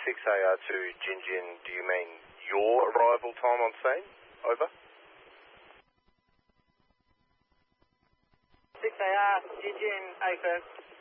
6AR2 Jinjin, do you mean your arrival time on scene? Over. 6AR Jinjin, affirm.